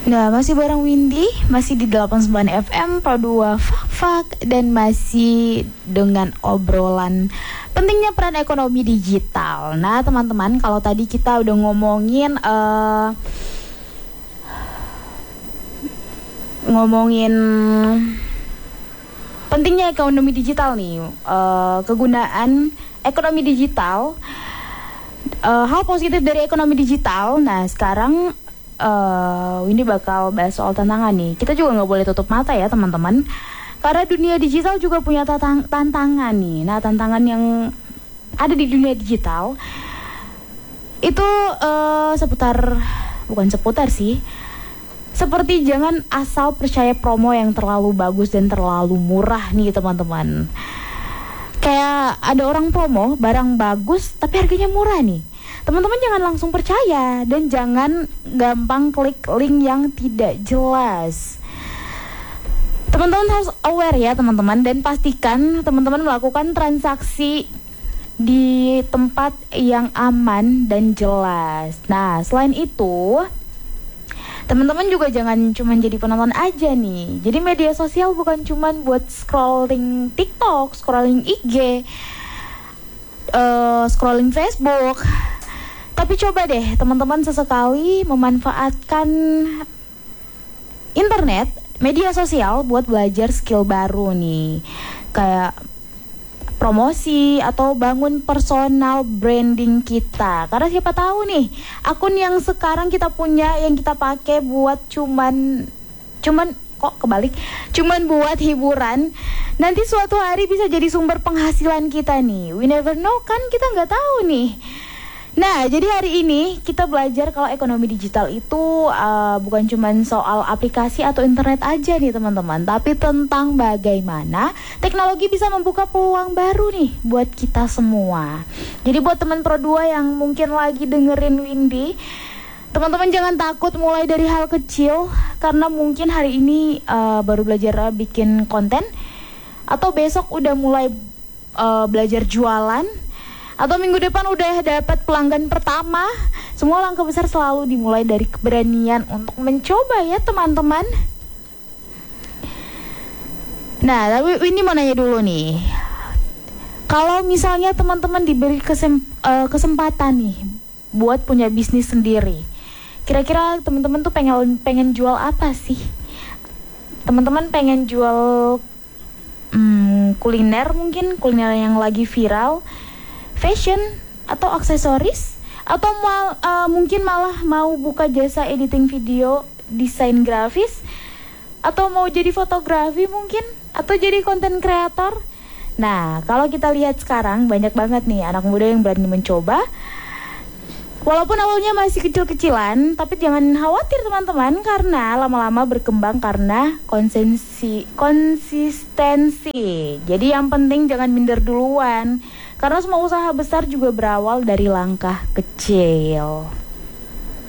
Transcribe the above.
Nah, masih bareng Windy, masih di 89 FM, Pro 2 Fak, dan masih dengan obrolan pentingnya peran ekonomi digital. Nah, teman-teman, kalau tadi kita udah ngomongin pentingnya ekonomi digital nih, kegunaan ekonomi digital, hal positif dari ekonomi digital. Nah, sekarang ini bakal bahas soal tantangan nih. Kita juga nggak boleh tutup mata ya teman-teman, karena dunia digital juga punya tantangan nih. Nah, tantangan yang ada di dunia digital itu seperti jangan asal percaya promo yang terlalu bagus dan terlalu murah nih teman-teman. Kayak ada orang promo barang bagus tapi harganya murah nih. Teman-teman jangan langsung percaya dan jangan gampang klik link yang tidak jelas. Teman-teman harus aware ya teman-teman, dan pastikan teman-teman melakukan transaksi di tempat yang aman dan jelas. Nah, selain itu, teman-teman juga jangan cuma jadi penonton aja nih. Jadi media sosial bukan cuma buat scrolling TikTok, scrolling IG, scrolling Facebook. Tapi coba deh teman-teman sesekali memanfaatkan internet, media sosial buat belajar skill baru nih. Kayak promosi atau bangun personal branding kita. Karena siapa tahu nih, akun yang sekarang kita punya, yang kita pakai buat cuman buat hiburan, nanti suatu hari bisa jadi sumber penghasilan kita nih. We never know kan, kita nggak tahu nih. Nah, jadi hari ini kita belajar kalau ekonomi digital itu bukan cuma soal aplikasi atau internet aja nih teman-teman, tapi tentang bagaimana teknologi bisa membuka peluang baru nih buat kita semua. Jadi buat teman Pro 2 yang mungkin lagi dengerin Windy, teman-teman jangan takut mulai dari hal kecil, karena mungkin hari ini baru belajar bikin konten, atau besok udah mulai belajar jualan, atau minggu depan udah dapat pelanggan pertama. Semua langkah besar selalu dimulai dari keberanian untuk mencoba ya teman-teman. Nah, tapi ini mau nanya dulu nih. Kalau misalnya teman-teman diberi kesempatan nih buat punya bisnis sendiri, kira-kira teman-teman tuh pengen jual apa sih? Teman-teman pengen jual kuliner, mungkin kuliner yang lagi viral, fashion, atau aksesoris, atau mungkin malah mau buka jasa editing video, desain grafis, atau mau jadi fotografi mungkin, atau jadi konten kreator. Nah, kalau kita lihat sekarang banyak banget nih anak muda yang berani mencoba. Walaupun awalnya masih kecil-kecilan, tapi jangan khawatir teman-teman, karena lama-lama berkembang karena konsistensi. Jadi yang penting jangan minder duluan, karena semua usaha besar juga berawal dari langkah kecil.